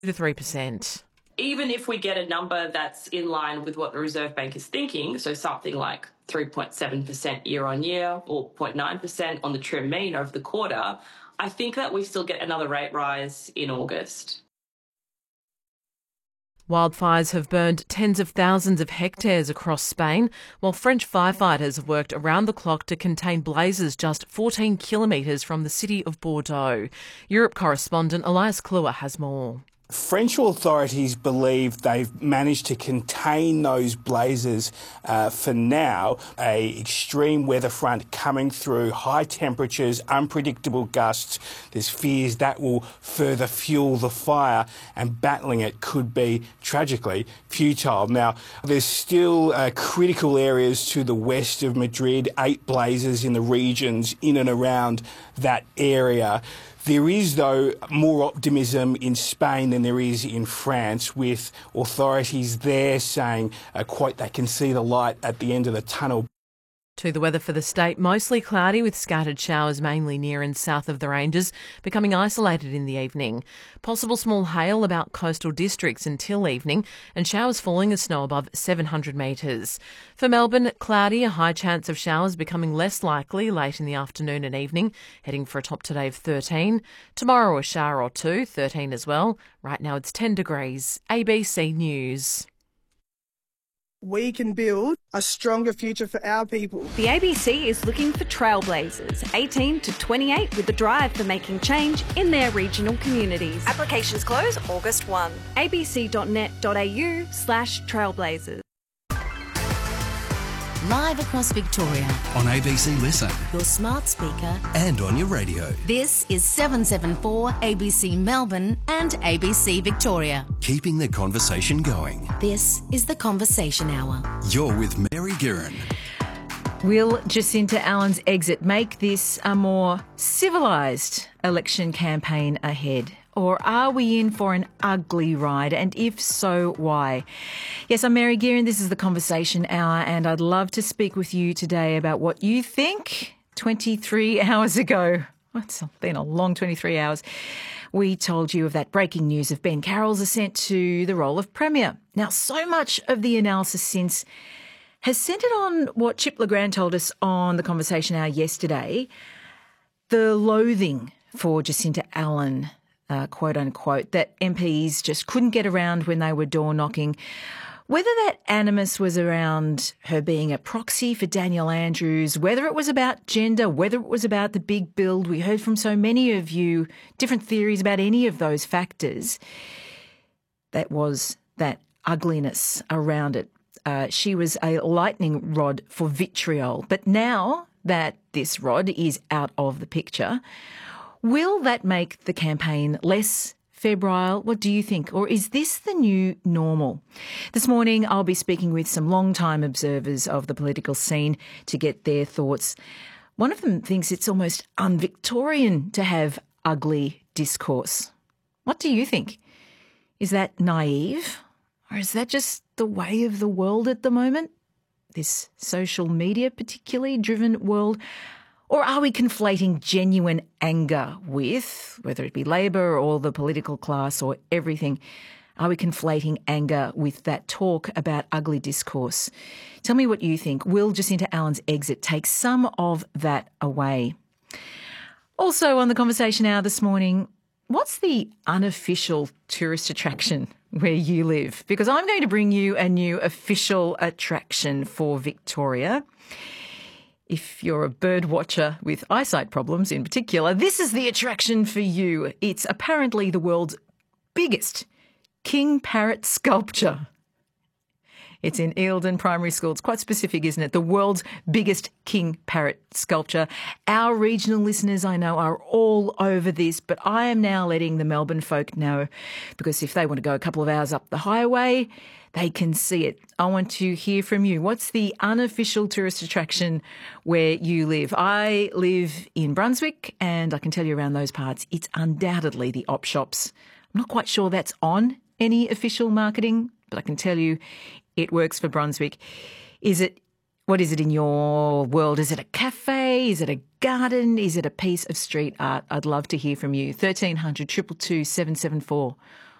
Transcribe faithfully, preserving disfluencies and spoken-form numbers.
to three percent. Even if we get a number that's in line with what the Reserve Bank is thinking, so something like three point seven percent year on year or zero point nine percent on the trim mean over the quarter, I think that we still get another rate rise in August. Wildfires have burned tens of thousands of hectares across Spain, while French firefighters have worked around the clock to contain blazes just fourteen kilometres from the city of Bordeaux. Europe correspondent Elias Kluwer has more. French authorities believe they've managed to contain those blazes uh, for now. A extreme weather front coming through, high temperatures, unpredictable gusts. There's fears that will further fuel the fire, and battling it could be, tragically, futile. Now, there's still uh, critical areas to the west of Madrid, eight blazes in the regions in and around that area. There is, though, more optimism in Spain than there is in France, with authorities there saying, uh, quote, they can see the light at the end of the tunnel. To the weather for the state, mostly cloudy with scattered showers mainly near and south of the ranges, becoming isolated in the evening. Possible small hail about coastal districts until evening, and showers falling as snow above seven hundred metres. For Melbourne, cloudy, a high chance of showers becoming less likely late in the afternoon and evening, heading for a top today of thirteen. Tomorrow a shower or two, thirteen as well. Right now it's ten degrees. A B C News. We can build a stronger future for our people. The A B C is looking for trailblazers, eighteen to twenty-eight, with the drive for making change in their regional communities. Applications close August first. abc.net.au slash trailblazers. Live across Victoria. On A B C Listen. Your smart speaker. And on your radio. This is seven seven four A B C Melbourne and A B C Victoria. Keeping the conversation going. This is The Conversation Hour. You're with Mary Guerin. Will Jacinta Allen's exit make this a more civilised election campaign ahead? Or are we in for an ugly ride? And if so, why? Yes, I'm Mary Guerin. This is The Conversation Hour, and I'd love to speak with you today about what you think. twenty-three hours ago, well, it's been a long twenty-three hours, we told you of that breaking news of Ben Carroll's ascent to the role of Premier. Now, so much of the analysis since has centred on what Chip Legrand told us on The Conversation Hour yesterday, the loathing for Jacinta Allen, Uh, quote unquote, that M Ps just couldn't get around when they were door knocking. Whether that animus was around her being a proxy for Daniel Andrews, whether it was about gender, whether it was about the big build, we heard from so many of you different theories about any of those factors. That was that ugliness around it. Uh, she was a lightning rod for vitriol. But now that this rod is out of the picture, will that make the campaign less febrile? What do you think? Or is this the new normal? This morning, I'll be speaking with some long-time observers of the political scene to get their thoughts. One of them thinks it's almost un-Victorian to have ugly discourse. What do you think? Is that naive? Or is that just the way of the world at the moment? This social media particularly driven world? Or are we conflating genuine anger with, whether it be Labor or the political class or everything, are we conflating anger with that talk about ugly discourse? Tell me what you think. Will Jacinta Allen's exit take some of that away? Also on The Conversation Hour this morning, what's the unofficial tourist attraction where you live? Because I'm going to bring you a new official attraction for Victoria. If you're a bird watcher with eyesight problems in particular, this is the attraction for you. It's apparently the world's biggest king parrot sculpture. It's in Eildon Primary School. It's quite specific, isn't it? The world's biggest king parrot sculpture. Our regional listeners, I know, are all over this, but I am now letting the Melbourne folk know, because if they want to go a couple of hours up the highway, they can see it. I want to hear from you. What's the unofficial tourist attraction where you live? I live in Brunswick, and I can tell you around those parts, it's undoubtedly the op shops. I'm not quite sure that's on any official marketing, but I can tell you it works for Brunswick. Is it, what is it in your world? Is it a cafe? Is it a garden? Is it a piece of street art? I'd love to hear from you. thirteen hundred, two two two, seven seven four.